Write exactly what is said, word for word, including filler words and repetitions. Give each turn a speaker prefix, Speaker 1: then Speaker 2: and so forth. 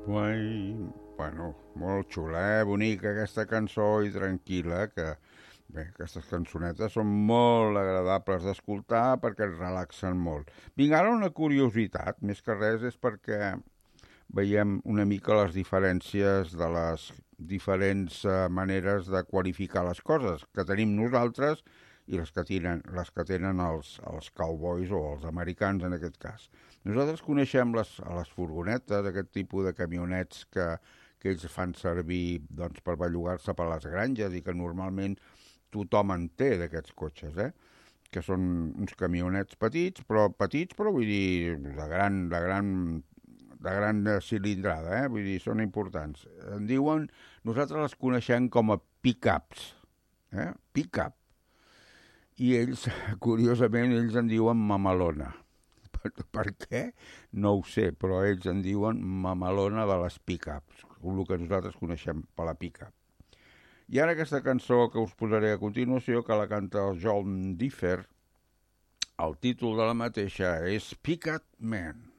Speaker 1: Guai, bueno, molt xula, eh? Bonica aquesta cançó i tranquil·la, que bé, aquestes cançonetes són molt agradables d'escoltar perquè es relaxen molt. Vinc ara una curiositat, més que res és perquè veiem una mica les diferències de les diferents eh, maneres de qualificar les coses que tenim nosaltres i les que tenen, les que tenen els, els cowboys o els americans en aquest cas. Nosaltres coneixem les, les furgonetes, aquest tipus de camionets que, que ells fan servir doncs, per bellugar-se per les granges i que normalment tothom en té d'aquests cotxes, eh? Que són uns camionets petits, però petits, però vull dir, de gran, de gran, de gran cilindrada, eh? Vull dir, són importants. En diuen, nosaltres les coneixem com a pick-ups, eh? Pick-up. I ells, curiosament, ells en diuen mamalona. Per, per què? No ho sé, però ells en diuen mamalona de les pick-ups, el que nosaltres coneixem per la pick-up. I ara aquesta cançó que us posaré a continuació, que la canta el John Differ, el títol de la mateixa és Pick-up Man.